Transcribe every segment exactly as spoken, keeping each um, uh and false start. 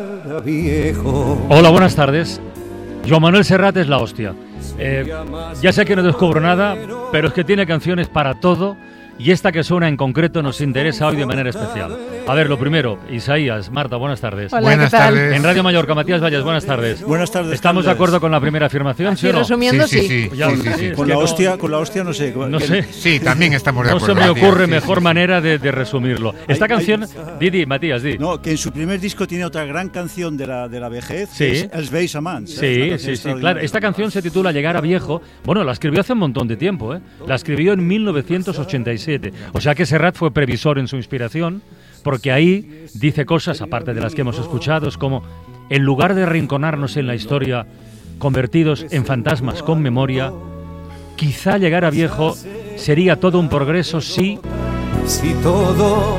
Hola, buenas tardes. Joan Manuel Serrat es la hostia. Eh, ya sé que no descubro nada, pero es que tiene canciones para todo y esta que suena en concreto nos interesa hoy de manera especial. A ver, lo primero, Isaías, Marta, buenas tardes. Hola, buenas ¿qué tal? tardes. En Radio Mallorca, Matías Valles, buenas tardes. Buenas tardes. ¿Estamos de Carles. acuerdo con la primera afirmación, sí o no? Resumiendo, Sí, sí. sí, sí. Ya, sí, sí, sí, sí. sí. Es Con que la no- hostia, con la hostia no sé. No Que- sé. Sí, también estamos de No acuerdo. se me Matías, ocurre sí, mejor sí, sí. manera de, de resumirlo. Esta Hay- canción, hay- di, di, Matías, di. No, que en su primer disco tiene otra gran canción de la, de la vejez, Sí. que es Els vells amants. Sí, sí, sí, claro. Esta canción se titula Llegar a viejo. Bueno, la escribió hace un montón de tiempo, ¿eh? La escribió en mil novecientos ochenta y siete. O sea que Serrat fue previsor en su inspiración, porque ahí dice cosas, aparte de las que hemos escuchado, es como, en lugar de arrinconarnos en la historia, convertidos en fantasmas con memoria, quizá llegar a viejo sería todo un progreso si... Si todos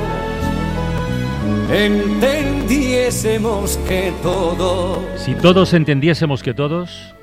entendiésemos que todos Si todos entendiésemos que todos...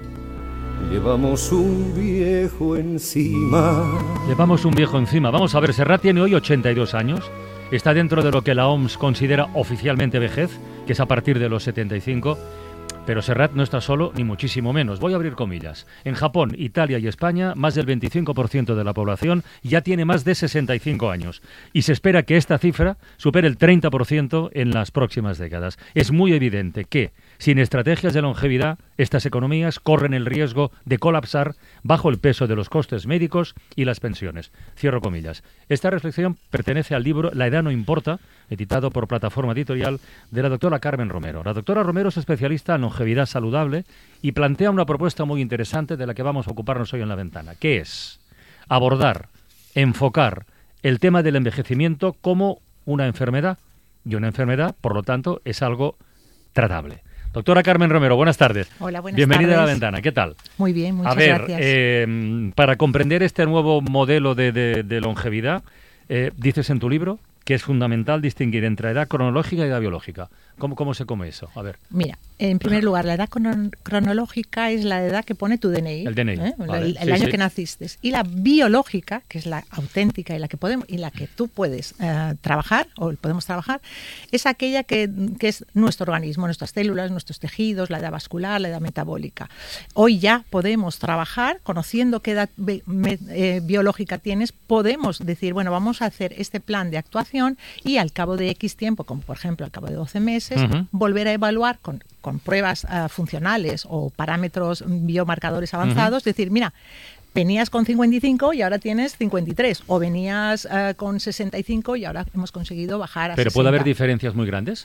llevamos un viejo encima. Llevamos un viejo encima. Vamos a ver, Serrat tiene hoy ochenta y dos años. Está dentro de lo que la O M S considera oficialmente vejez, que es a partir de los setenta y cinco. Pero Serrat no está solo, ni muchísimo menos. Voy a abrir comillas. En Japón, Italia y España, más del veinticinco por ciento de la población ya tiene más de sesenta y cinco años. Y se espera que esta cifra supere el treinta por ciento en las próximas décadas. Es muy evidente que, sin estrategias de longevidad, estas economías corren el riesgo de colapsar bajo el peso de los costes médicos y las pensiones. Cierro comillas. Esta reflexión pertenece al libro La edad no importa, editado por Plataforma Editorial, de la doctora Carmen Romero. La doctora Romero es especialista en longevidad saludable y plantea una propuesta muy interesante de la que vamos a ocuparnos hoy en La Ventana, que es abordar, enfocar el tema del envejecimiento como una enfermedad, y una enfermedad, por lo tanto, es algo tratable. Doctora Carmen Romero, buenas tardes. Hola, buenas Bienvenida tardes. a La Ventana, ¿qué tal? Muy bien, muchas a ver, gracias. eh, para comprender este nuevo modelo de, de- de longevidad, eh, dices en tu libro que es fundamental distinguir entre edad cronológica y edad biológica. ¿Cómo, cómo se come eso? A ver. Mira, en primer lugar, la edad crono- cronológica es la edad que pone tu D N I. El D N I, ¿eh? vale. El, el Sí, año sí. que naciste. Y la biológica, que es la auténtica y la que podemos y la que tú puedes eh, trabajar, o podemos trabajar, es aquella que, que es nuestro organismo, nuestras células, nuestros tejidos, la edad vascular, la edad metabólica. Hoy ya podemos trabajar, conociendo qué edad be- me- eh, biológica tienes, podemos decir, bueno, vamos a hacer este plan de actuación y al cabo de X tiempo, como por ejemplo al cabo de doce meses, Ujú. volver a evaluar con, con pruebas uh, funcionales o parámetros biomarcadores avanzados, uh-huh. decir, mira, venías con cincuenta y cinco y ahora tienes cincuenta y tres, o venías uh, con sesenta y cinco y ahora hemos conseguido bajar a ¿Pero sesenta. puede haber diferencias muy grandes?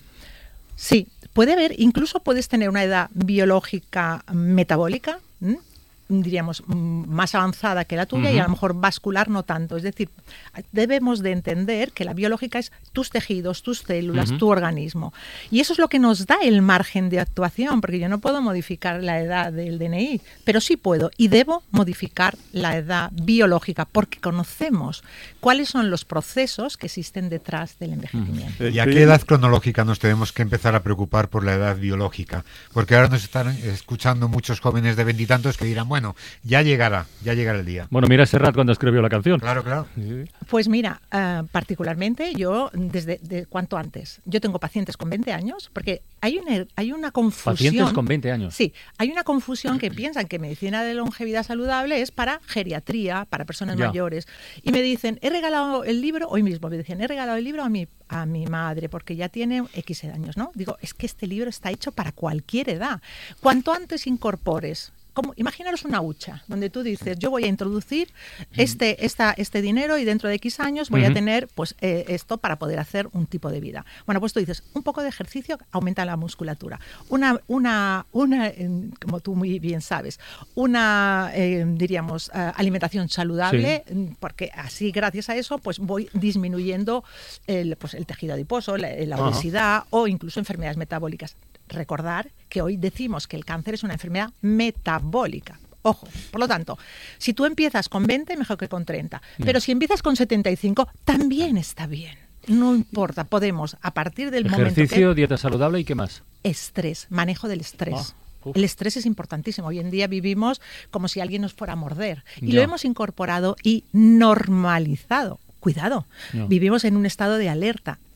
Sí, puede haber, incluso puedes tener una edad biológica metabólica, ¿m? diríamos, más avanzada que la tuya, uh-huh. y a lo mejor vascular no tanto. Es decir, debemos de entender que la biológica es tus tejidos, tus células, uh-huh. tu organismo. Y eso es lo que nos da el margen de actuación, porque yo no puedo modificar la edad del D N I, pero sí puedo y debo modificar la edad biológica, porque conocemos cuáles son los procesos que existen detrás del envejecimiento. ¿Y a qué edad cronológica nos tenemos que empezar a preocupar por la edad biológica? Porque ahora nos están escuchando muchos jóvenes de veintitantos que dirán, bueno, ya llegará, ya llegará el día. Bueno, mira Serrat cuando escribió la canción. Claro, claro. Sí. Pues mira, uh, particularmente yo, desde de cuanto antes, yo tengo pacientes con veinte años, porque hay una, hay una confusión. ¿Pacientes con veinte años? Sí, hay una confusión que piensan que medicina de longevidad saludable es para geriatría, para personas ya. mayores. Y me dicen, he regalado el libro, hoy mismo me decían, he regalado el libro a mi, a mi madre, porque ya tiene X años, ¿no? Digo, es que este libro está hecho para cualquier edad. Cuanto antes incorpores, como, imaginaros una hucha donde tú dices, yo voy a introducir este, esta, este dinero y dentro de X años voy uh-huh. a tener pues eh, esto para poder hacer un tipo de vida. Bueno, pues tú dices, un poco de ejercicio aumenta la musculatura. Una, una, una eh, como tú muy bien sabes, una, eh, diríamos, uh, alimentación saludable, sí. porque así, gracias a eso, pues voy disminuyendo el, pues, el tejido adiposo, la, la uh-huh. obesidad o incluso enfermedades metabólicas. Recordar que hoy decimos que el cáncer es una enfermedad metabólica. Ojo, por lo tanto, si tú empiezas con veinte, mejor que con treinta. No. Pero si empiezas con setenta y cinco, también está bien. No importa, podemos, a partir del Ejercicio, momento que... Ejercicio, dieta saludable y ¿qué más? Estrés, manejo del estrés. Oh. El estrés es importantísimo. Hoy en día vivimos como si alguien nos fuera a morder. Y ya. lo hemos incorporado y normalizado. Cuidado, no. vivimos en un estado de alerta.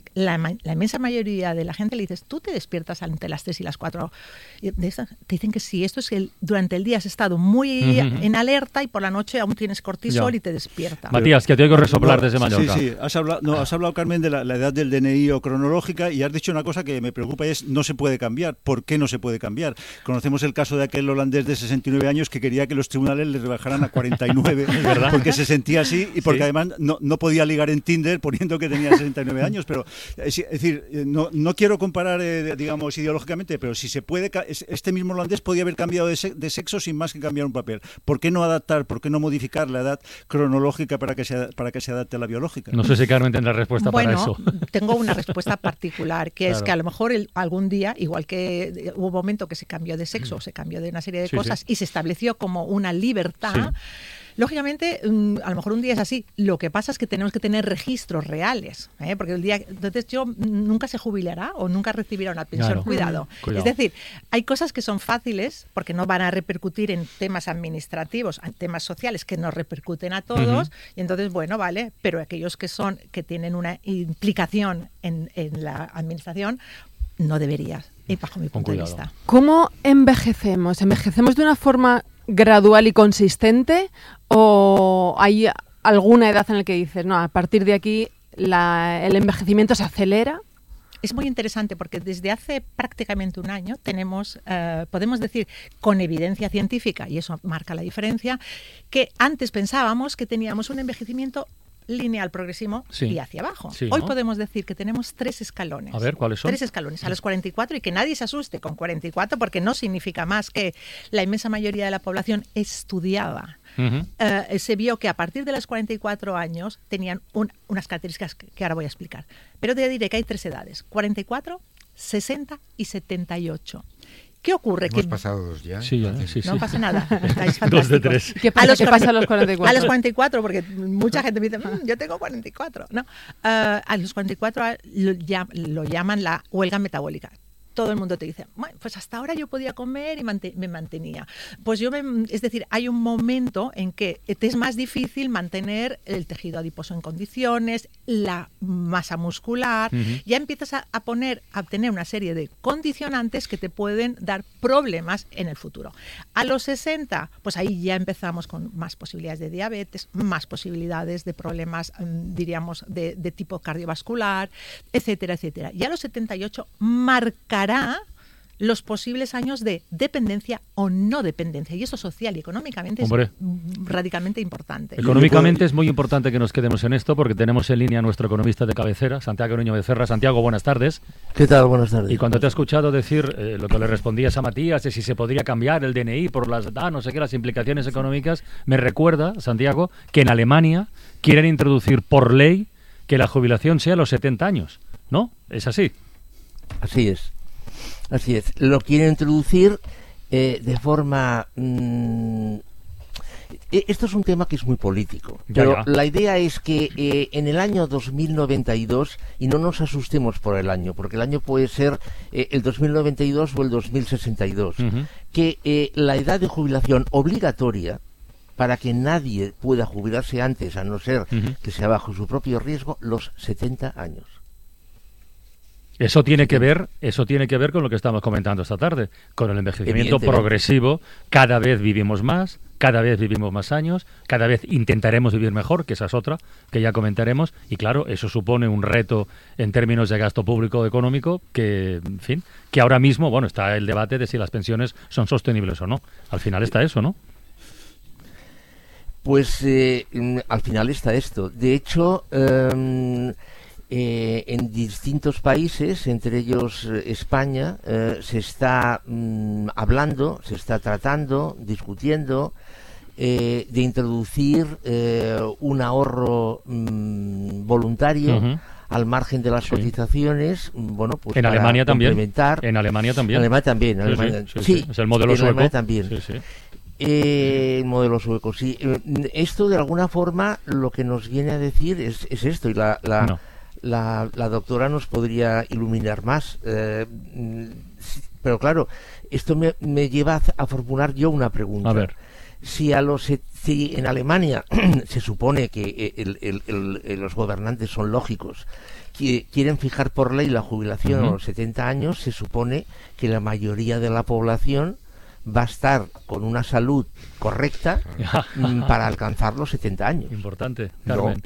la, la inmensa mayoría de la gente le dices, tú te despiertas entre las tres y las cuatro. Y de esas, te dicen que sí, esto es que el, durante el día has estado muy uh-huh. en alerta y por la noche aún tienes cortisol ya. y te despierta. Matías, que te oigo resoplar no, desde Mallorca. Sí, sí, has hablado, no, has hablado Carmen, de la, la edad del D N I o cronológica y has dicho una cosa que me preocupa y es no se puede cambiar. ¿Por qué no se puede cambiar? Conocemos el caso de aquel holandés de sesenta y nueve años que quería que los tribunales le rebajaran a cuarenta y nueve porque se sentía así y porque sí. además no, no podía ligar en Tinder poniendo que tenía sesenta y nueve años, pero es, es decir, no, no quiero comparar, eh, digamos, ideológicamente, pero si se puede, este mismo holandés podía haber cambiado de, se, de sexo sin más que cambiar un papel. ¿Por qué no adaptar, por qué no modificar la edad cronológica para que se, para que se adapte a la biológica? No sé si Carmen tendrá respuesta bueno, para eso. Bueno, tengo una respuesta particular, que claro. es que a lo mejor el, algún día, igual que hubo un momento que se cambió de sexo, mm. se cambió de una serie de sí, cosas sí. y se estableció como una libertad, sí. lógicamente, a lo mejor un día es así. Lo que pasa es que tenemos que tener registros reales, ¿eh? Porque el día, entonces yo nunca se jubilará o nunca recibirá una pensión. Claro. Cuidado. Cuidado. Es decir, hay cosas que son fáciles porque no van a repercutir en temas administrativos, en temas sociales que nos repercuten a todos. Uh-huh. Y entonces, bueno, vale, pero aquellos que son que tienen una implicación en, en la administración, no deberías, bajo mi punto de vista. ¿Cómo envejecemos? ¿Envejecemos de una forma gradual y consistente o hay alguna edad en la que dices, no, a partir de aquí la, el envejecimiento se acelera? Es muy interesante porque desde hace prácticamente un año tenemos, eh, podemos decir con evidencia científica, y eso marca la diferencia, que antes pensábamos que teníamos un envejecimiento lineal, progresivo sí. y hacia abajo. Sí, Hoy ¿no? podemos decir que tenemos tres escalones. A ver, ¿cuáles son? Tres escalones. A los cuarenta y cuatro, y que nadie se asuste con cuarenta y cuatro, porque no significa más que la inmensa mayoría de la población estudiaba. Uh-huh. Uh, se vio que a partir de los cuarenta y cuatro años tenían un, unas características que, que ahora voy a explicar. Pero te diré que hay tres edades, cuarenta y cuatro, sesenta y setenta y ocho. ¿Qué ocurre? Hemos que pasado dos ya. Sí, ya sí, no sí. pasa nada. Estáis fantásticos. Dos de tres. ¿Qué pasa, a los, ¿qué pasa a los cuarenta y cuatro? A los cuarenta y cuatro, porque mucha gente me dice, mmm, yo tengo cuarenta y cuatro. No, uh, a los cuarenta y cuatro lo, ya, lo llaman la huelga metabólica. Todo el mundo te dice, bueno, pues hasta ahora yo podía comer y mant- me mantenía. Pues yo, me, es decir, hay un momento en que te es más difícil mantener el tejido adiposo en condiciones, la masa muscular, uh-huh. ya empiezas a, a poner, a obtener una serie de condicionantes que te pueden dar problemas en el futuro. A los sesenta, pues ahí ya empezamos con más posibilidades de diabetes, más posibilidades de problemas, diríamos, de, de tipo cardiovascular, etcétera, etcétera. Y a los setenta y ocho marcará los posibles años de dependencia o no dependencia. Y eso social y económicamente Hombre. es radicalmente importante. Económicamente es muy importante que nos quedemos en esto porque tenemos en línea a nuestro economista de cabecera, Santiago Nuño Becerra. Santiago, buenas tardes. ¿Qué tal? Buenas tardes. Y cuando te he escuchado decir eh, lo que le respondías a Matías de si se podría cambiar el D N I por las, ah, no sé qué, las implicaciones económicas, me recuerda, Santiago, que en Alemania quieren introducir por ley que la jubilación sea a los setenta años, ¿no? ¿Es así? Así es. Así es, lo quieren introducir eh, de forma... Mmm, esto es un tema que es muy político, ya, pero ya. la idea es que eh, en el año dos mil noventa y dos, y no nos asustemos por el año, porque el año puede ser eh, el dos mil noventa y dos o el dos mil sesenta y dos, uh-huh. que eh, la edad de jubilación obligatoria, para que nadie pueda jubilarse antes, a no ser uh-huh. que sea bajo su propio riesgo, los setenta años. Eso tiene que ver, eso tiene que ver con lo que estamos comentando esta tarde, con el envejecimiento progresivo. Cada vez vivimos más, cada vez vivimos más años, cada vez intentaremos vivir mejor, que esa es otra, que ya comentaremos, y claro, eso supone un reto en términos de gasto público económico que, en fin, que ahora mismo, bueno, está el debate de si las pensiones son sostenibles o no. Al final está eso, ¿no? Pues eh, al final está esto. De hecho, eh, Eh, en distintos países, entre ellos eh, España, eh, se está mm, hablando, se está tratando, discutiendo eh, de introducir eh, un ahorro mm, voluntario uh-huh. al margen de las sí. cotizaciones, bueno, pues en para Alemania también. complementar. En Alemania también. En Alemania también. En sí, Alemania, sí, sí, sí, sí. Es el modelo en sueco. Alemania también. Sí, sí. Eh, el modelo sueco, sí. Esto de alguna forma lo que nos viene a decir es, es esto, y la, la no. La, la doctora nos podría iluminar más, eh, pero claro, esto me, me lleva a, a formular yo una pregunta. A ver. si a los si en Alemania se supone que el, el, el, el, los gobernantes son lógicos, que quieren fijar por ley la jubilación uh-huh. a los setenta años, se supone que la mayoría de la población va a estar con una salud correcta para alcanzar los setenta años. Importante, Carmen.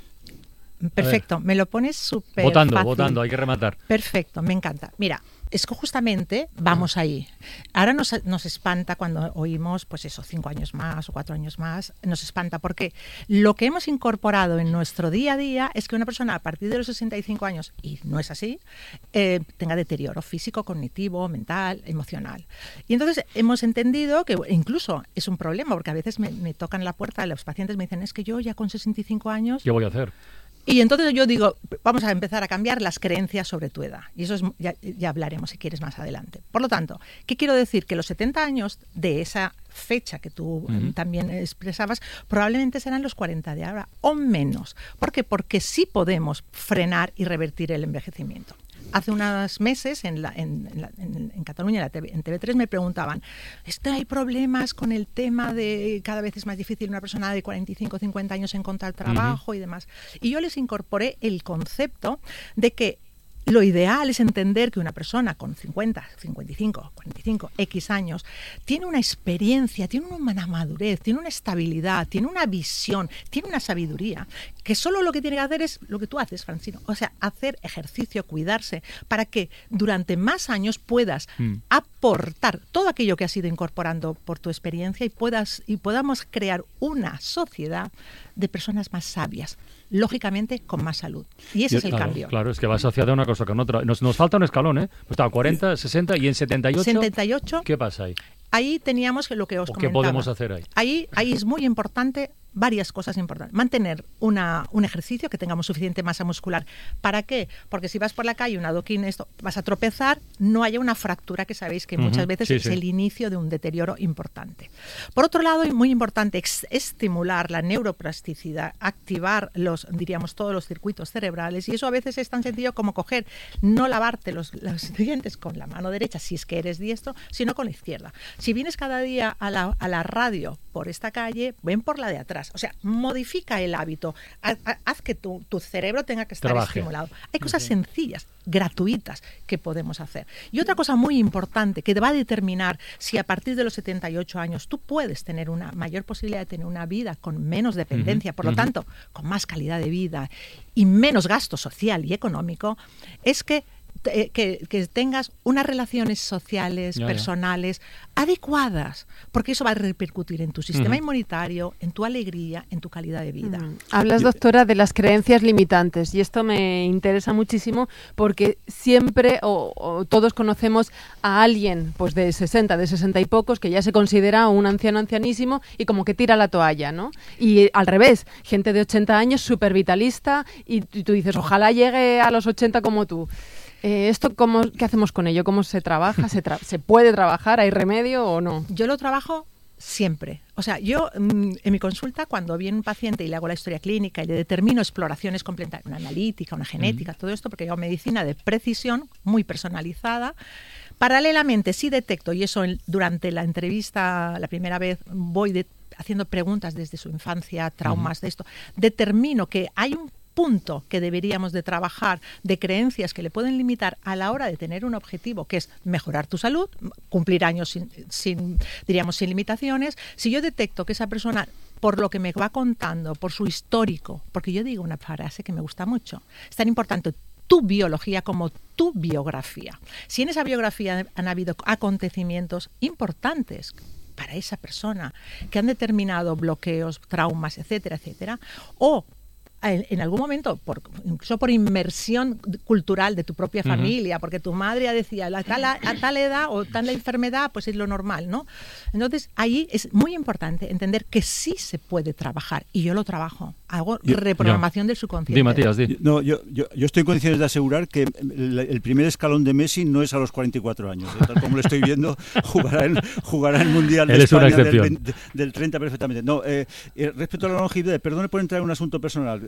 No. Perfecto, me lo pones súper Votando, fácil. votando, hay que rematar. Perfecto, me encanta. Mira, es que justamente vamos ahí. Ahora nos, nos espanta cuando oímos, pues eso, cinco años más o cuatro años más, nos espanta porque lo que hemos incorporado en nuestro día a día es que una persona a partir de los sesenta y cinco años, y no es así, eh, tenga deterioro físico, cognitivo, mental, emocional. Y entonces hemos entendido que incluso es un problema, porque a veces me, me tocan la puerta, los pacientes me dicen, es que yo ya con sesenta y cinco años... ¿Qué voy a hacer? Y entonces yo digo, vamos a empezar a cambiar las creencias sobre tu edad. Y eso es, ya, ya hablaremos si quieres más adelante. Por lo tanto, ¿qué quiero decir? Que los setenta años de esa fecha que tú uh-huh. también expresabas, probablemente serán los cuarenta de ahora o menos. ¿Por qué? Porque sí podemos frenar y revertir el envejecimiento. Hace unos meses en, la, en, en, la, en, en Cataluña, en, la T V, en T V tres, me preguntaban, ¿este hay problemas con el tema de cada vez es más difícil una persona de cuarenta y cinco o cincuenta años encontrar trabajo uh-huh. y demás? Y yo les incorporé el concepto de que lo ideal es entender que una persona con cincuenta, cincuenta y cinco, cuarenta y cinco, X años, tiene una experiencia, tiene una madurez, tiene una estabilidad, tiene una visión, tiene una sabiduría, que solo lo que tiene que hacer es lo que tú haces, Francino, o sea, hacer ejercicio, cuidarse, para que durante más años puedas mm. aportar todo aquello que has ido incorporando por tu experiencia y, puedas, y podamos crear una sociedad de personas más sabias, lógicamente con más salud. Y ese y, es el claro, cambio. Claro, es que va asociado a una cosa con otra. Nos, nos falta un escalón, ¿eh? Pues está cuarenta, sesenta y en setenta y ocho. setenta y ocho. ¿Qué pasa ahí? Ahí teníamos lo que os ¿O comentaba. ¿Qué podemos hacer ahí? Ahí, ahí es muy importante, varias cosas importantes. Mantener una, un ejercicio, que tengamos suficiente masa muscular. ¿Para qué? Porque si vas por la calle, un adoquín, esto, vas a tropezar, no haya una fractura, que sabéis que uh-huh. muchas veces sí, es sí. el inicio de un deterioro importante. Por otro lado, es muy importante ex- estimular la neuroplasticidad, activar los, diríamos, todos los circuitos cerebrales, y eso a veces es tan sencillo como coger, no lavarte los, los dientes con la mano derecha, si es que eres diestro, sino con la izquierda. Si vienes cada día a la, a la radio por esta calle, ven por la de atrás. O sea, modifica el hábito. Haz, haz que tu, tu cerebro tenga que estar Trabaje. estimulado. Hay cosas okay. sencillas, gratuitas, que podemos hacer. Y otra cosa muy importante que te va a determinar si a partir de los setenta y ocho años tú puedes tener una mayor posibilidad de tener una vida con menos dependencia, uh-huh. por lo uh-huh. tanto, con más calidad de vida y menos gasto social y económico, es que Que, que tengas unas relaciones sociales, ya, personales, ya. adecuadas, porque eso va a repercutir en tu sistema uh-huh. inmunitario, en tu alegría, en tu calidad de vida. Uh-huh. Hablas, doctora, de las creencias limitantes, y esto me interesa muchísimo porque siempre o, o todos conocemos a alguien pues de sesenta, de sesenta y pocos, que ya se considera un anciano ancianísimo y como que tira la toalla, ¿no? Y al revés, gente de ochenta años súper vitalista y, y tú dices, ojalá llegue a los ochenta como tú. Eh, ¿Esto cómo, qué hacemos con ello? ¿Cómo se trabaja? ¿Se, tra- ¿Se puede trabajar? ¿Hay remedio o no? Yo lo trabajo siempre. O sea, yo en mi consulta, cuando viene un paciente y le hago la historia clínica y le determino exploraciones complementarias, una analítica, una genética, mm. todo esto, porque yo hago medicina de precisión, muy personalizada. Paralelamente, sí detecto, y eso durante la entrevista, la primera vez, voy de, haciendo preguntas desde su infancia, traumas, mm. de esto, determino que hay un punto que deberíamos de trabajar de creencias que le pueden limitar a la hora de tener un objetivo, que es mejorar tu salud, cumplir años sin, sin diríamos, sin limitaciones. Si yo detecto que esa persona, por lo que me va contando, por su histórico, porque yo digo una frase que me gusta mucho, es tan importante tu biología como tu biografía. Si en esa biografía han habido acontecimientos importantes para esa persona, que han determinado bloqueos, traumas, etcétera, etcétera, o en algún momento, por, incluso por inmersión cultural de tu propia familia, uh-huh. porque tu madre decía, a tal, a tal edad o tal enfermedad, pues es lo normal, ¿no? Entonces, ahí es muy importante entender que sí se puede trabajar, y yo lo trabajo. Hago yo, reprogramación yo. del subconsciente. Di, Matías, di. No, yo, yo, yo estoy en condiciones de asegurar que el, el primer escalón de Messi no es a los cuarenta y cuatro años. ¿eh? Tal como lo estoy viendo, jugará en, jugará en el Mundial de España del, del treinta perfectamente. No, eh, eh, respecto a la longevidad, perdone por entrar en un asunto personal,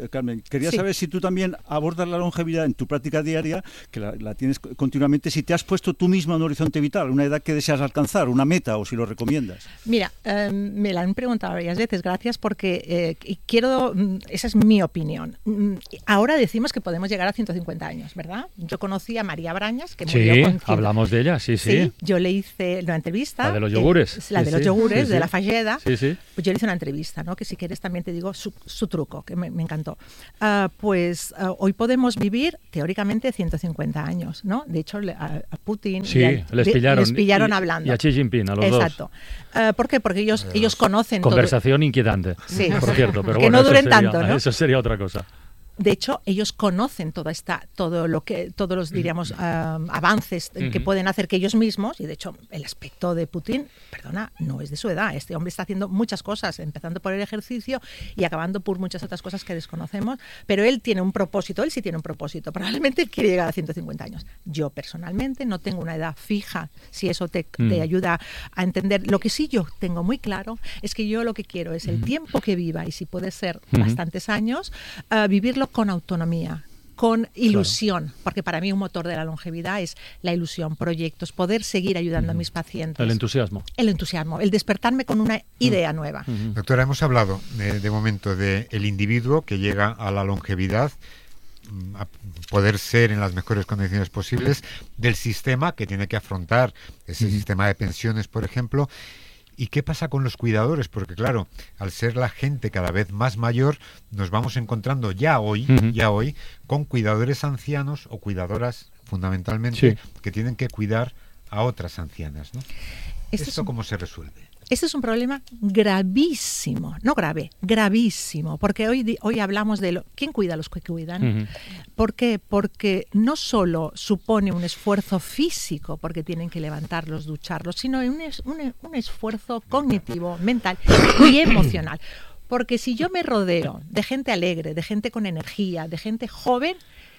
Carmen, quería Sí. saber si tú también abordas la longevidad en tu práctica diaria, que la, la tienes continuamente, si te has puesto tú misma un horizonte vital, una edad que deseas alcanzar, una meta, o si lo recomiendas. Mira, eh, me la han preguntado varias veces, gracias, porque eh, y quiero, mm, esa es mi opinión. Mm, Ahora decimos que podemos llegar a ciento cincuenta años, ¿verdad? Yo conocí a María Brañas, que murió Sí, con cien. hablamos de ella, sí, sí. Sí, yo le hice una entrevista. La de los eh, yogures. la Sí, de los sí, yogures, sí, de sí. la Falleda. Sí, sí. Pues yo le hice una entrevista, ¿no? Que si quieres también te digo su, su truco, que me, me encantó. Ah, pues ah, hoy podemos vivir teóricamente ciento cincuenta años, ¿no? De hecho, le- a, a Putin Sí, y a- les de- pillaron. les pillaron y, hablando. Y a Xi Jinping, a los Exacto. Ah, ¿Por qué? Porque ellos, ellos conocen todo. Conversación inquietante, Sí. por cierto. Pero Que bueno, no eso duren sería- tanto, ¿no? Eso sería otra cosa. De hecho, ellos conocen toda esta, todo lo que, todos los diríamos ah, avances que Ujú. pueden hacer que ellos mismos, y de hecho el aspecto de Putin, perdona, no es de su edad. Este hombre está haciendo muchas cosas, empezando por el ejercicio y acabando por muchas otras cosas que desconocemos, pero él tiene un propósito, él sí tiene un propósito. Probablemente él quiere llegar a ciento cincuenta años. Yo personalmente no tengo una edad fija, si eso te, Mm. te ayuda a entender. Lo que sí yo tengo muy claro es que yo lo que quiero es el tiempo que viva, y si puede ser Ujú. bastantes años, ah, vivirlo con autonomía, con ilusión, porque para mí un motor de la longevidad es la ilusión, proyectos, poder seguir ayudando a mis pacientes. El entusiasmo. El entusiasmo, el despertarme con una idea nueva. Ujú. Doctora, hemos hablado de, de momento del individuo que llega a la longevidad, mm, a poder ser en las mejores condiciones posibles, del sistema que tiene que afrontar ese Ujú. sistema de pensiones, por ejemplo. ¿Y qué pasa con los cuidadores? Porque claro, al ser la gente cada vez más mayor, nos vamos encontrando ya hoy, Ujú. ya hoy, con cuidadores ancianos o cuidadoras, fundamentalmente, Sí. que tienen que cuidar a otras ancianas, ¿no? Este es ¿Esto un- cómo se resuelve? Este es un problema gravísimo, no grave, gravísimo, porque hoy, di- hoy hablamos de lo, quién cuida a los que cuidan. Ujú. ¿Por qué? Porque no solo supone un esfuerzo físico, porque tienen que levantarlos, ducharlos, sino un, es- un, un esfuerzo cognitivo, mental y emocional. Porque si yo me rodeo de gente alegre, de gente con energía, de gente joven,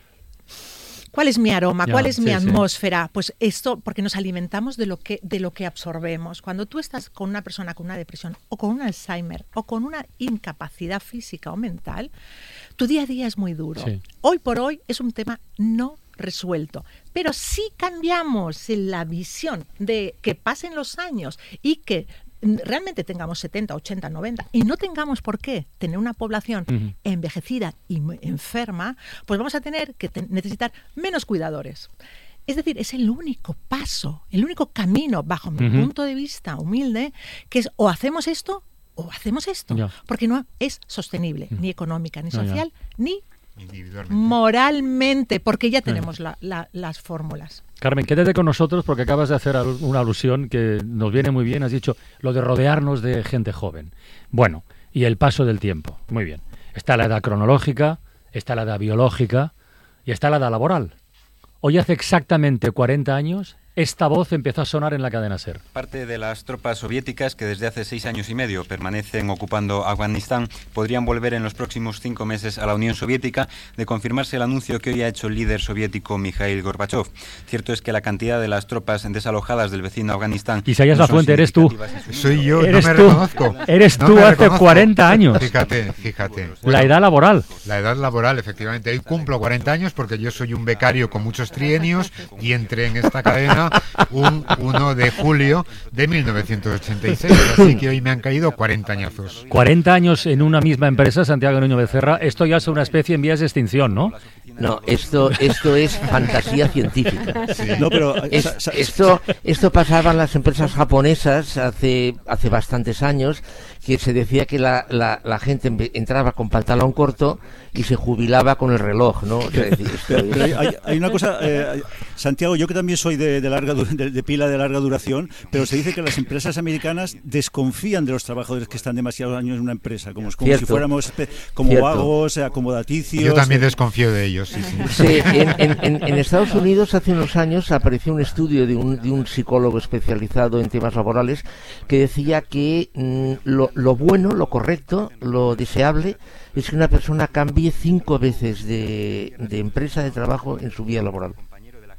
¿cuál es mi aroma? Ya, ¿Cuál es mi sí, sí. atmósfera? Pues esto, porque nos alimentamos de lo que de lo que absorbemos. Cuando tú estás con una persona con una depresión o con un Alzheimer o con una incapacidad física o mental, tu día a día es muy duro. Sí. Hoy por hoy es un tema no resuelto. Pero si cambiamos la visión de que pasen los años y que realmente tengamos setenta, ochenta, noventa y no tengamos por qué tener una población Ujú. envejecida y m- enferma, pues vamos a tener que te- necesitar menos cuidadores. Es decir, es el único paso, el único camino, bajo mi Ujú. punto de vista humilde, que es o hacemos esto o hacemos esto, Ya. porque no es sostenible, ni económica, ni Ya, ya. social, ni Individualmente. moralmente, porque ya tenemos la- la- las fórmulas. Carmen, quédate con nosotros porque acabas de hacer al- una alusión que nos viene muy bien. Has dicho lo de rodearnos de gente joven. Bueno, y el paso del tiempo. Muy bien. Está la edad cronológica, está la edad biológica y está la edad laboral. Hoy hace exactamente cuarenta años esta voz empezó a sonar en la cadena SER. Parte de las tropas soviéticas que desde hace seis años y medio permanecen ocupando Afganistán podrían volver en los próximos cinco meses a la Unión Soviética, de confirmarse el anuncio que hoy ha hecho el líder soviético Mikhail Gorbachev. Cierto es que la cantidad de las tropas desalojadas del vecino Afganistán... Isaías no son Lafuente, eres tú. significativas. Soy yo, Eres no me tú. reconozco. Eres No tú me hace reconozco. cuarenta años. Fíjate, fíjate. La Bueno, edad laboral. La edad laboral, efectivamente. Hoy cumplo cuarenta años porque yo soy un becario con muchos trienios y entré en esta cadena un uno de julio de mil novecientos ochenta y seis. Así que hoy me han caído cuarenta añazos. cuarenta años en una misma empresa, Santiago Nuño Becerra. Esto ya es una especie en vías de extinción, ¿no? No, esto, esto es fantasía científica. Sí. No, pero Es- sa- sa- esto, esto pasaba en las empresas japonesas hace, hace bastantes años, que se decía que la, la, la gente empe- entraba con pantalón corto y se jubilaba con el reloj, ¿no? O sea, es decir, esto Pero, es- pero hay, hay- hay una cosa, eh, Santiago, yo que también soy de, de larga du- de, de pila de larga duración, pero se dice que las empresas americanas desconfían de los trabajadores que están demasiados años en una empresa, como, como Cierto. si fuéramos espe- como Cierto. vagos, eh, acomodaticios. Yo también eh, desconfío de ellos. Sí, sí. Sí, en, en- en- en Estados Unidos hace unos años apareció un estudio de un, de un psicólogo especializado en temas laborales que decía que mm, lo, lo bueno, lo correcto, lo deseable es que una persona cambie cinco veces de, de empresa de trabajo en su vida laboral. Ya.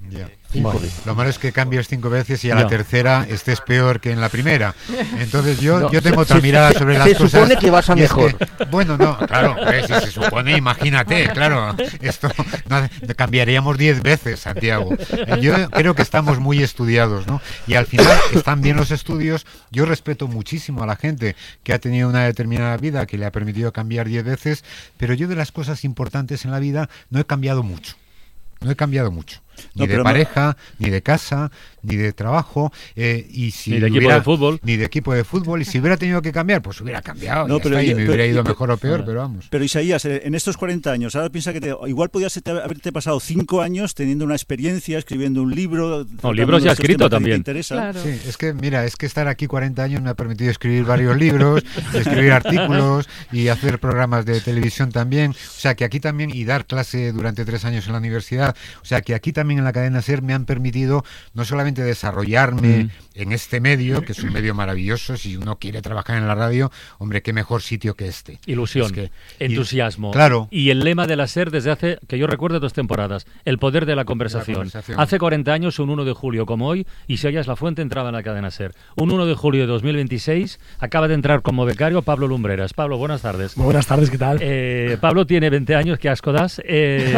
Cinco Bueno. veces. Lo malo es que cambies cinco veces y a Ya. la tercera estés peor que en la primera. Entonces yo, No, yo tengo se- otra se- mirada sobre las se cosas. supone que vas a y es mejor. que- bueno, no, claro, eh, si se supone, imagínate, claro, esto no, cambiaríamos diez veces, Santiago. Eh, Yo creo que estamos muy estudiados, ¿no? Y al final están bien los estudios. Yo respeto muchísimo a la gente que ha tenido una determinada vida que le ha permitido cambiar diez veces, pero yo de las cosas importantes en la vida no he cambiado mucho. No he cambiado mucho. Ni No, de pero pareja, ni de casa, ni de trabajo, eh, y si Ni de equipo hubiera- de fútbol. Ni de equipo de fútbol. Y si hubiera tenido que cambiar, pues hubiera cambiado. No, ya pero está, y yo- me pero- hubiera ido pero- mejor o peor, pero vamos. Pero Isaías, eh, en estos cuarenta años, ahora piensa que te- igual podías te- haberte pasado cinco años teniendo una experiencia, escribiendo un libro. tratando libros de ya ha estos escrito temas que a ti te también. interesan. Claro. Sí, es que mira, es que estar aquí cuarenta años me ha permitido escribir varios libros, escribir artículos y hacer programas de televisión también. O sea que aquí también, y dar clase durante tres años en la universidad. O sea que aquí también en la cadena SER me han permitido no solamente desarrollarme Mm. en este medio, que es un medio maravilloso. Si uno quiere trabajar en la radio, hombre, qué mejor sitio que este. Ilusión, Es que- entusiasmo. y- claro. Y el lema de la SER desde hace, que yo recuerdo, dos temporadas, el poder de la conversación. conversación. Hace cuarenta años, un uno de julio como hoy, Isaías Lafuente entraba en la cadena SER. Un uno de julio de dos mil veintiséis acaba de entrar como becario Pablo Lumbreras. Pablo, buenas tardes. Muy buenas tardes, ¿qué tal? Eh, Pablo tiene veinte años, qué asco das. Eh,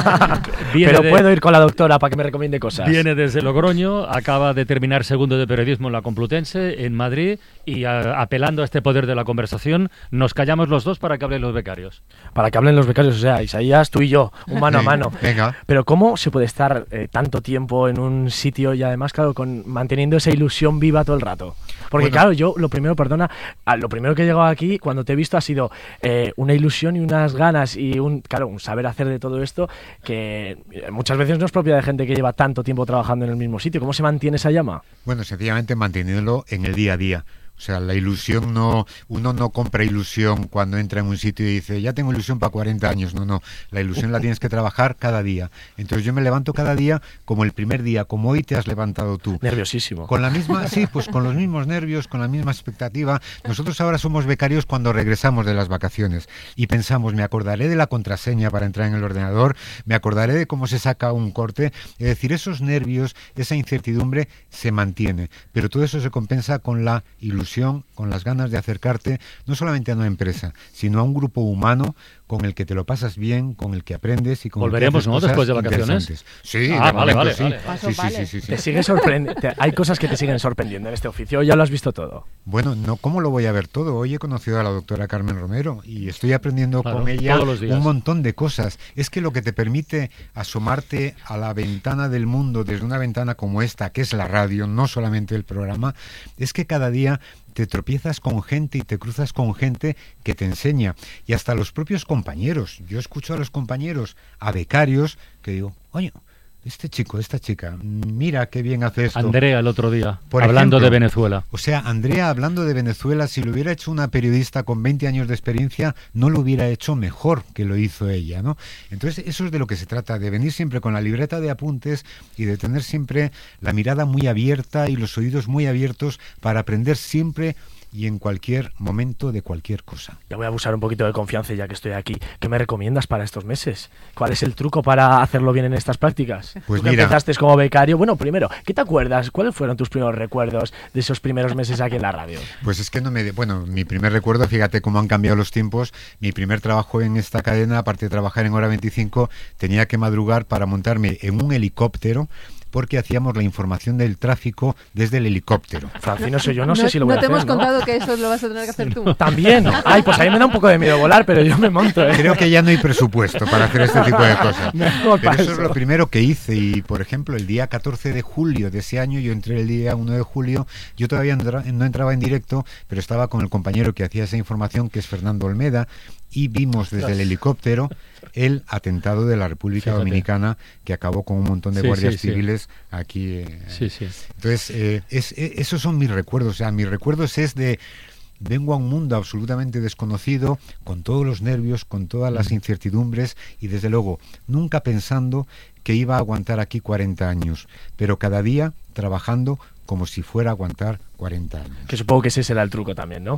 viene Pero de- puedo ir con la doctora para que me recomiende cosas. Viene desde Logroño, acaba de terminar segundo de periodismo en la Complutense, en Madrid, y a- apelando a este poder de la conversación, nos callamos los dos para que hablen los becarios. Para que hablen los becarios, o sea, Isaías, tú y yo, un mano a Venga, mano. venga. Pero ¿cómo se puede estar eh, tanto tiempo en un sitio y además, claro, con manteniendo esa ilusión viva todo el rato? Porque Bueno. claro, yo lo primero, perdona, a- lo primero que he llegado aquí, cuando te he visto, ha sido eh, una ilusión y unas ganas y un, claro, un saber hacer de todo esto que eh, muchas veces no es propia de gente que lleva tanto tiempo trabajando en el mismo sitio. ¿Cómo se mantiene esa llama? Bueno, sencillamente manteniéndolo en el día a día. O sea, la ilusión no, uno no compra ilusión cuando entra en un sitio y dice, ya tengo ilusión para cuarenta años. No, no, la ilusión la tienes que trabajar cada día. Entonces yo me levanto cada día como el primer día, como hoy te has levantado tú. Nerviosísimo. Con la misma, sí, pues con los mismos nervios, con la misma expectativa. Nosotros ahora somos becarios cuando regresamos de las vacaciones y pensamos, me acordaré de la contraseña para entrar en el ordenador, me acordaré de cómo se saca un corte. Es decir, esos nervios, esa incertidumbre se mantiene, pero todo eso se compensa con la ilusión, con las ganas de acercarte no solamente a una empresa, sino a un grupo humano con el que te lo pasas bien, con el que aprendes y con ¿Volveremos, el que haces no, cosas después de vacaciones? interesantes. Sí, Ah, de vale, momento vale, sí. vale. Sí, Paso, sí, vale. sí, sí, sí. Te sigue sorprendiendo. Hay cosas que te siguen sorprendiendo en este oficio. Ya lo has visto todo. Bueno, no, ¿cómo lo voy a ver todo? Hoy he conocido a la doctora Carmen Romero y estoy aprendiendo Claro, con ella todos los días. un montón de cosas. Es que lo que te permite asomarte a la ventana del mundo desde una ventana como esta, que es la radio, no solamente el programa, es que cada día te tropiezas con gente y te cruzas con gente que te enseña. Y hasta los propios compañeros. Yo escucho a los compañeros, a becarios, que digo, oye, este chico, esta chica, mira qué bien hace esto. Andrea el otro día, Por hablando ejemplo, de Venezuela. O sea, Andrea, hablando de Venezuela, si lo hubiera hecho una periodista con veinte años de experiencia, no lo hubiera hecho mejor que lo hizo ella, ¿no? Entonces, eso es de lo que se trata, de venir siempre con la libreta de apuntes y de tener siempre la mirada muy abierta y los oídos muy abiertos para aprender siempre y en cualquier momento de cualquier cosa. Ya voy a abusar un poquito de confianza ya que estoy aquí. ¿Qué me recomiendas para estos meses? ¿Cuál es el truco para hacerlo bien en estas prácticas? Pues Tú que mira. empezaste como becario. Bueno, primero, ¿qué te acuerdas? ¿Cuáles fueron tus primeros recuerdos de esos primeros meses aquí en la radio? Pues es que no me... de- Bueno, mi primer recuerdo, fíjate cómo han cambiado los tiempos. Mi primer trabajo en esta cadena, aparte de trabajar en Hora veinticinco, tenía que madrugar para montarme en un helicóptero porque hacíamos la información del tráfico desde el helicóptero. Francino, soy yo, no, sé si lo voy no a te hacer, hemos ¿no? contado que eso lo vas a tener que hacer tú. También. Ay, pues a mí me da un poco de miedo volar, pero yo me monto, ¿eh? Creo que ya no hay presupuesto para hacer este tipo de cosas. Mejor Pero para eso es lo primero que hice y, por ejemplo, el día catorce de julio de ese año, yo entré el día uno de julio, yo todavía no entra- no entraba en directo, pero estaba con el compañero que hacía esa información, que es Fernando Olmeda, y vimos desde el helicóptero el atentado de la República Fíjate. Dominicana que acabó con un montón de Sí, guardias sí, sí. civiles aquí. eh, Sí, sí. Entonces, eh, es, eh, esos son mis recuerdos. O sea, mis recuerdos es de... Vengo a un mundo absolutamente desconocido, con todos los nervios, con todas las incertidumbres y desde luego nunca pensando que iba a aguantar aquí cuarenta años, pero cada día trabajando como si fuera a aguantar cuarenta años. Que supongo que ese será el truco también, ¿no?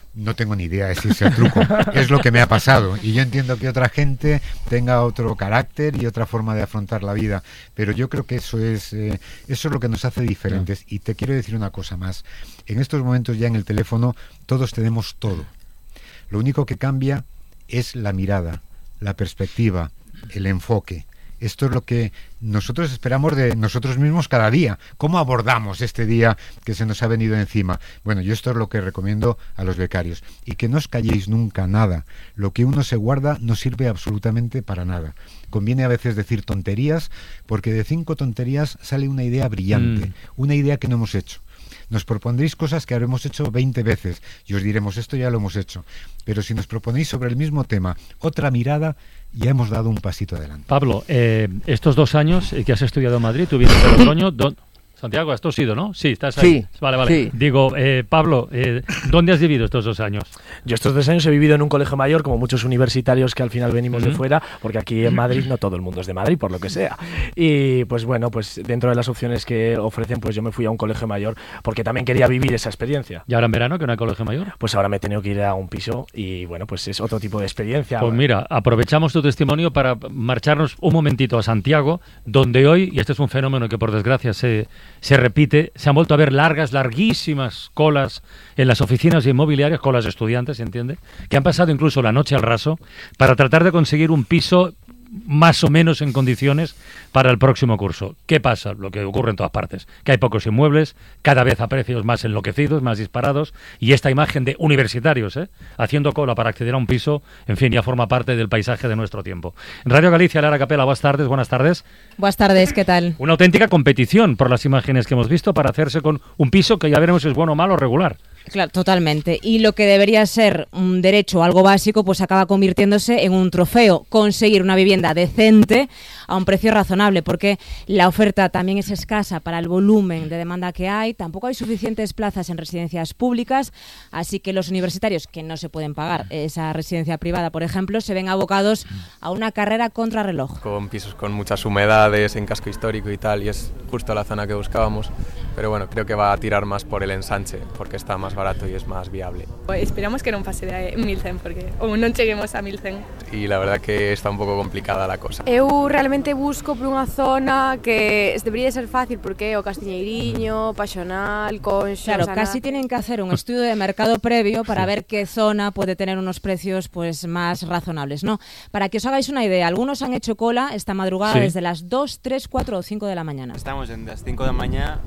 No tengo ni idea de si es el truco, es lo que me ha pasado, y yo entiendo que otra gente tenga otro carácter y otra forma de afrontar la vida, pero yo creo que eso es eh, eso es lo que nos hace diferentes. Y te quiero decir una cosa más: en estos momentos ya en el teléfono todos tenemos todo, lo único que cambia es la mirada, la perspectiva, el enfoque. Esto es lo que nosotros esperamos de nosotros mismos cada día. ¿Cómo abordamos este día que se nos ha venido encima? Bueno, yo esto es lo que recomiendo a los becarios. Y que no os calléis nunca nada. Lo que uno se guarda no sirve absolutamente para nada. Conviene a veces decir tonterías, porque de cinco tonterías sale una idea brillante, mm. una idea que no hemos hecho. Nos propondréis cosas que habremos hecho veinte veces y os diremos, esto ya lo hemos hecho. Pero si nos proponéis sobre el mismo tema otra mirada, ya hemos dado un pasito adelante. Pablo, eh, estos dos años que has estudiado en Madrid, tú vienes de Logroño, ¿dó- Santiago, ¿has tosido, no? Sí, estás ahí. Sí, vale, vale. sí. Digo, eh, Pablo, eh, ¿dónde has vivido estos dos años? Yo estos dos años he vivido en un colegio mayor, como muchos universitarios que al final venimos Uh-huh. de fuera, porque aquí en Madrid no todo el mundo es de Madrid, por lo que sea. Y pues bueno, pues dentro de las opciones que ofrecen, pues yo me fui a un colegio mayor, porque también quería vivir esa experiencia. ¿Y ahora en verano que no hay colegio mayor? Pues ahora me he tenido que ir a un piso y bueno, pues es otro tipo de experiencia. Pues mira, aprovechamos tu testimonio para marcharnos un momentito a Santiago, donde hoy, y este es un fenómeno que por desgracia se, se repite, se han vuelto a ver largas, larguísimas colas en las oficinas inmobiliarias, colas de estudiantes, ¿se entiende? Que han pasado incluso la noche al raso para tratar de conseguir un piso más o menos en condiciones para el próximo curso. ¿Qué pasa? Lo que ocurre en todas partes, que hay pocos inmuebles, cada vez a precios más enloquecidos, más disparados, y esta imagen de universitarios ¿eh? haciendo cola para acceder a un piso, en fin, ya forma parte del paisaje de nuestro tiempo. En Radio Galicia, Lara Capela, buenas tardes, buenas tardes. Buenas tardes, ¿qué tal? Una auténtica competición por las imágenes que hemos visto para hacerse con un piso que ya veremos si es bueno, malo o regular. Claro, totalmente. Y lo que debería ser un derecho, algo básico, pues acaba convirtiéndose en un trofeo. Conseguir una vivienda decente a un precio razonable, porque la oferta también es escasa para el volumen de demanda que hay. Tampoco hay suficientes plazas en residencias públicas, así que los universitarios que no se pueden pagar esa residencia privada, por ejemplo, se ven abocados a una carrera contrarreloj. Con pisos con muchas humedades, en casco histórico y tal, y es justo la zona que buscábamos. Pero bueno, creo que va a tirar más por el ensanche, porque está más barato y es más viable. Esperamos que non pase de mil cen, porque ou non cheguemos a mil cen. Y la verdad que está un pouco complicada la cosa. Eu realmente busco por unha zona que debería ser fácil, porque é o Castiñeiriño, Paxonal, Conxo... Claro, Sana... casi tienen que hacer un estudio de mercado previo para ver qué zona puede tener unos precios pues más razonables, ¿no? Para que os hagáis una idea, algunos han hecho cola esta madrugada sí. desde las dos, tres, cuatro o cinco de la mañana. Estamos en las cinco da mañá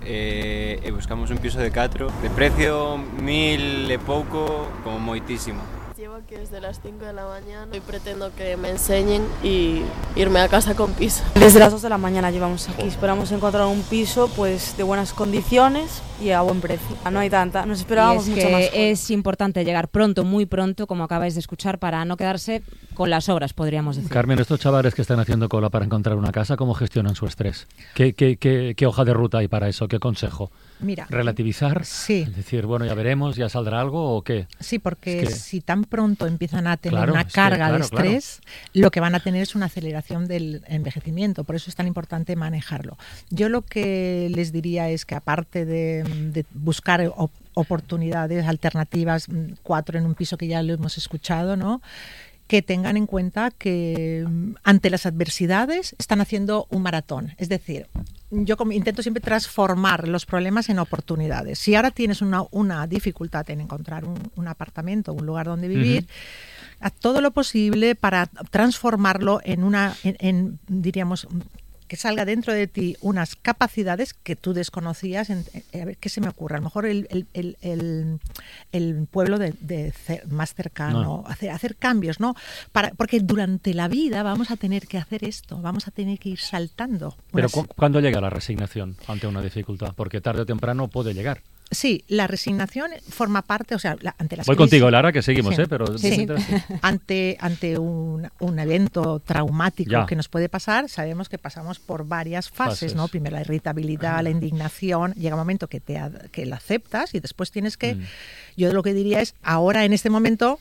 e eh, buscamos un piso de catro de precio mil e pouco, como moitísimo. Llevo aquí desde las cinco de la mañana y pretendo que me enseñen y irme a casa con piso. Desde las dos de la mañana llevamos aquí, esperamos encontrar un piso pues de buenas condiciones y a buen precio. No hay tanta, nos esperábamos y es mucho que más. Es importante llegar pronto, muy pronto, como acabáis de escuchar, para no quedarse con las obras, podríamos decir. Carmen, estos chavales que están haciendo cola para encontrar una casa, ¿cómo gestionan su estrés? ¿Qué, qué, qué, qué hoja de ruta hay para eso? ¿Qué consejo? Mira, ¿relativizar? Sí. Es decir, bueno, ya veremos, ya saldrá algo o qué. Sí, porque es que... si tan pronto empiezan a tener claro, una carga que, claro, de estrés, claro. lo que van a tener es una aceleración del envejecimiento. Por eso es tan importante manejarlo. Yo lo que les diría es que aparte de, de buscar op- oportunidades alternativas, cuatro en un piso que ya lo hemos escuchado, ¿no?, que tengan en cuenta que ante las adversidades están haciendo un maratón. Es decir, yo intento siempre transformar los problemas en oportunidades. Si ahora tienes una, una dificultad en encontrar un, un apartamento, un lugar donde vivir, uh-huh. haz todo lo posible para transformarlo en una, en, en diríamos, que salga dentro de ti unas capacidades que tú desconocías. En, en, a ver, ¿qué se me ocurre? A lo mejor el, el, el, el, el pueblo de, de cer, más cercano, no. hacer, hacer cambios, ¿no? Para, porque durante la vida vamos a tener que hacer esto, vamos a tener que ir saltando. Pero ¿cu- ¿cuándo llega la resignación ante una dificultad? Porque tarde o temprano puede llegar. Sí, la resignación forma parte, o sea, la, ante las Voy crisis, contigo, Lara, que seguimos, sí, ¿eh? Pero sí, sí. ante ante un, un evento traumático ya. que nos puede pasar, sabemos que pasamos por varias fases, fases. ¿no? Primero la irritabilidad, la indignación, llega un momento que te que la aceptas y después tienes que, mm. yo lo que diría es, ahora en este momento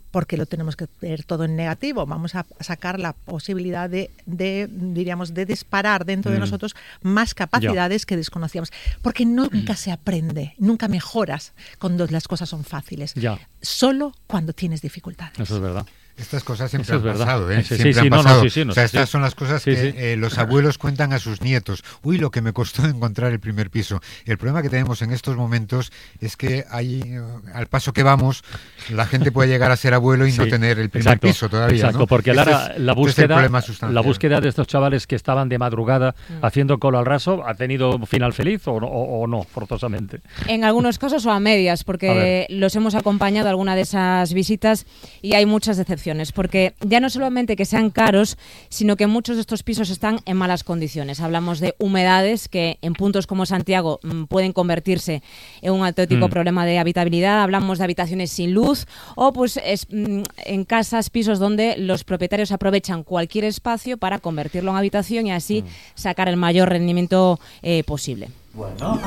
porque lo tenemos que ver todo en negativo. Vamos a sacar la posibilidad de, de diríamos, de disparar dentro mm. de nosotros más capacidades ya. que desconocíamos. Porque nunca se aprende, nunca mejoras cuando las cosas son fáciles. Ya. Solo cuando tienes dificultades. Eso es verdad. Estas cosas siempre Eso han es pasado, ¿eh? Sí, siempre sí, han sí, pasado. No, no, sí, sí, no, o sea, sí, estas sí. son las cosas sí, que sí. Eh, los abuelos cuentan a sus nietos. Uy, lo que me costó encontrar el primer piso. El problema que tenemos en estos momentos es que hay, al paso que vamos, la gente puede llegar a ser abuelo y sí, no tener el primer exacto, piso todavía. Exacto, ¿no? porque este Lara, es, la, búsqueda, es la búsqueda de estos chavales que estaban de madrugada mm. haciendo cola al raso, ¿ha tenido final feliz o, o, o no, forzosamente? En algunos casos o a medias, porque a los hemos acompañado a alguna de esas visitas y hay muchas decepciones, porque ya no solamente que sean caros, sino que muchos de estos pisos están en malas condiciones. Hablamos de humedades que en puntos como Santiago mmm, pueden convertirse en un auténtico mm. problema de habitabilidad. Hablamos de habitaciones sin luz o pues es, mmm, en casas, pisos donde los propietarios aprovechan cualquier espacio para convertirlo en habitación y así mm. sacar el mayor rendimiento eh, posible. Bueno.